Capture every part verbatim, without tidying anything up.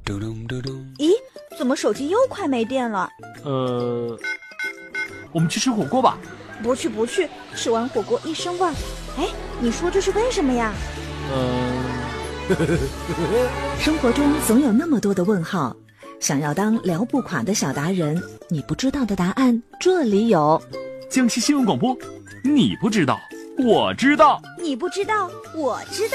咦，怎么手机又快没电了？ 呃，我们去吃火锅吧。 不去不去，吃完火锅一身味儿。哎，你说这是为什么呀？ 嗯、 生活中总有那么多的问号，想要当聊不垮的小达人，你不知道的答案这里有。 江西新闻广播，你不知道，我知道； 你不知道，我知道。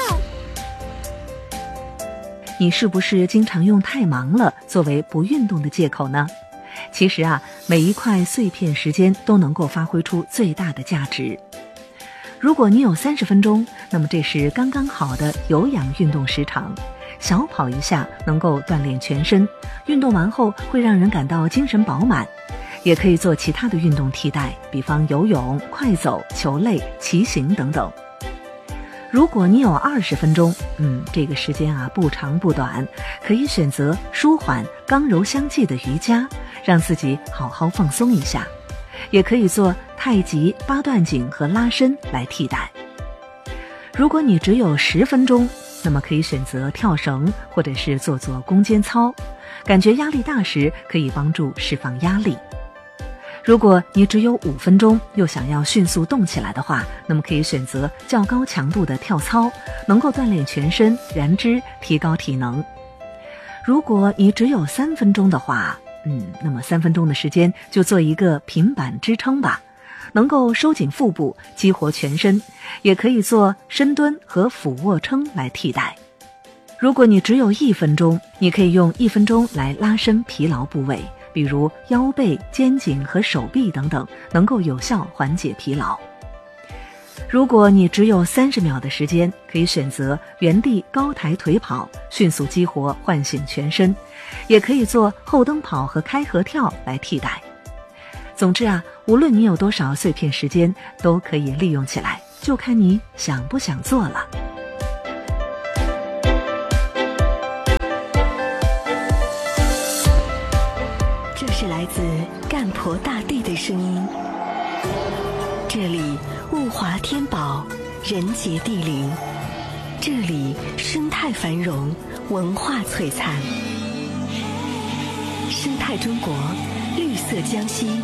你是不是经常用太忙了作为不运动的借口呢？其实啊，每一块碎片时间都能够发挥出最大的价值。如果你有三十分钟，那么这是刚刚好的有氧运动时长。小跑一下能够锻炼全身，运动完后会让人感到精神饱满。也可以做其他的运动替代，比方游泳、快走、球类、骑行等等。如果你有二十分钟，嗯，这个时间啊不长不短，可以选择舒缓、刚柔相济的瑜伽，让自己好好放松一下。也可以做太极、八段锦和拉伸来替代。如果你只有十分钟，那么可以选择跳绳，或者是做做弓肩操，感觉压力大时可以帮助释放压力。如果你只有五分钟，又想要迅速动起来的话，那么可以选择较高强度的跳操，能够锻炼全身、燃脂、提高体能。如果你只有三分钟的话，嗯，那么三分钟的时间就做一个平板支撑吧，能够收紧腹部，激活全身，也可以做深蹲和俯卧撑来替代。如果你只有一分钟，你可以用一分钟来拉伸疲劳部位，比如腰背、肩颈和手臂等等，能够有效缓解疲劳。如果你只有三十秒的时间，可以选择原地高抬腿跑，迅速激活唤醒全身，也可以做后蹬跑和开合跳来替代。总之啊，无论你有多少碎片时间，都可以利用起来，就看你想不想做了。 这是来自干婆大地的声音，这里物华天宝，人杰地灵，这里生态繁荣，文化璀璨。生态中国，绿色江西。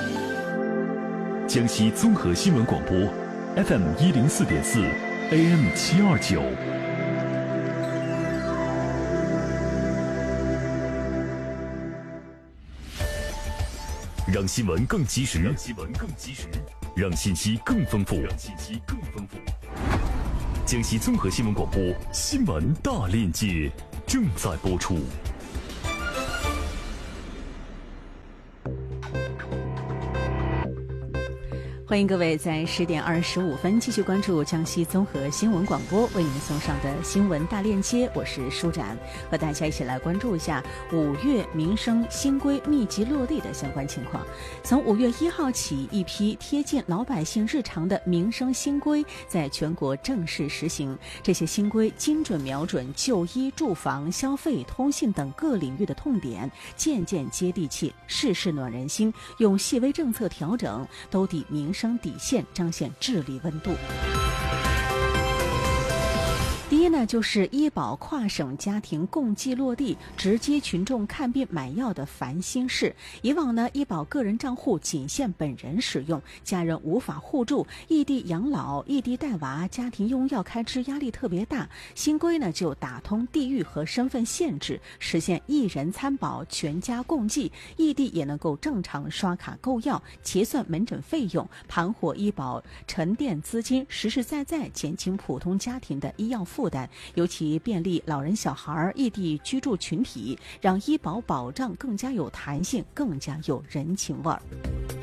江西综合新闻广播 F M 一零四点四 A M 七二九。让新闻更及时，让新闻更及时，让信息更丰富，让信息更丰富。江西综合新闻广播新闻大链接正在播出。 欢迎各位在十点二十五分继续关注江西综合新闻广播为您送上的新闻大链接，我是舒展，和大家一起来关注一下五月民生新规密集落地的相关情况。从五月一号起，一批贴近老百姓日常的民生新规在全国正式实行。这些新规精准瞄准就医、住房、消费、通信等各领域的痛点，件件接地气，事事暖人心，用细微政策调整兜底民生底线，彰显治理温度。第一呢，就是医保跨省家庭共济落地，直接群众看病买药的烦心事。以往呢，医保个人账户仅限本人使用，家人无法互助，异地养老、异地带娃，家庭用药开支压力特别大。新规呢，就打通地域和身份限制，实现一人参保、全家共济，异地也能够正常刷卡购药、结算门诊费用，盘活医保沉淀资金，实实在在减轻普通家庭的医药负担，尤其便利老人、小孩、异地居住群体，让医保保障更加有弹性，更加有人情味儿。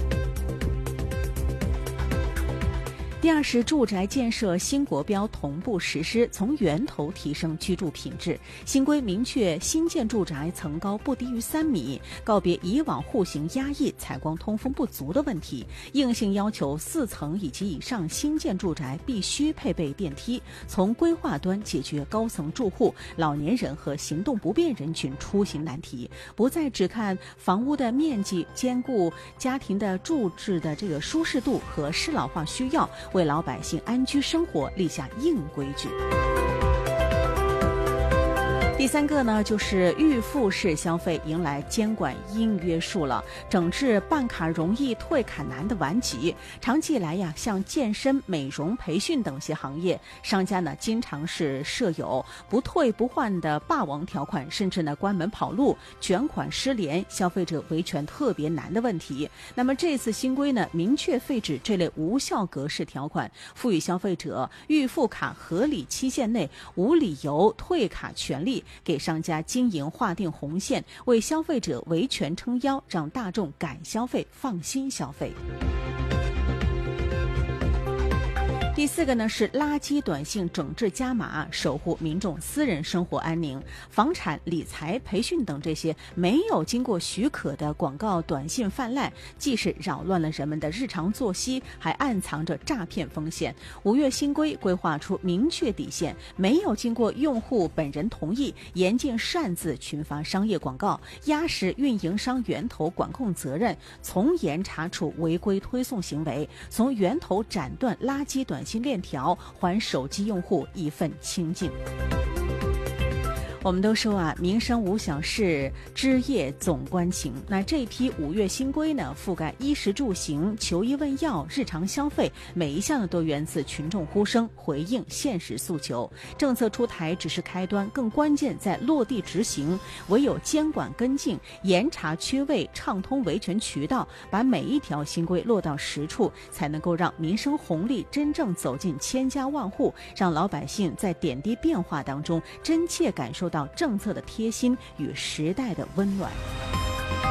第二是住宅建设新国标同步实施，从源头提升居住品质。新规明确，新建住宅层高不低于三米，告别以往户型压抑、采光通风不足的问题，硬性要求四层以及以上新建住宅必须配备电梯，从规划端解决高层住户、老年人和行动不便人群出行难题，不再只看房屋的面积，兼顾家庭的住置的这个舒适度和适老化需要，为老百姓安居生活立下硬规矩。 第三个呢，就是预付式消费迎来监管硬约束了，整治办卡容易退卡难的顽疾。长期以来呀，像健身、美容、培训等些行业，商家呢经常是设有不退不换的霸王条款，甚至呢关门跑路、卷款失联，消费者维权特别难的问题。那么这次新规呢，明确废止这类无效格式条款，赋予消费者预付卡合理期限内无理由退卡权利，给商家经营划定红线，为消费者维权撑腰，让大众敢消费、放心消费。第四个呢是垃圾短信整治加码，守护民众私人生活安宁。房产、理财、培训等这些没有经过许可的广告短信泛滥，既是扰乱了人们的日常作息，还暗藏着诈骗风险。五月新规规划出明确底线，没有经过用户本人同意，严禁擅自群发商业广告，压实运营商源头管控责任，从严查处违规推送行为，从源头斩断垃圾短信链条，还手机用户一份清净。我们都说啊，民生无小事，枝叶总关情。那这批五月新规呢，覆盖衣食住行、求医问药、日常消费，每一项呢都源自群众呼声，回应现实诉求。政策出台只是开端，更关键在落地执行。唯有监管跟进，严查缺位，畅通维权渠道，把每一条新规落到实处，才能够让民生红利真正走进千家万户，让老百姓在点滴变化当中真切感受到政策的贴心与时代的温暖。